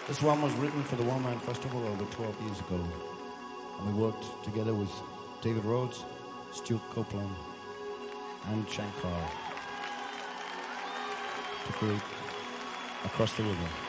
This one was written for the One Man Festival over 12 years ago. And we worked together with David Rhodes, Stuart Copeland, and Shankar to create Across the River.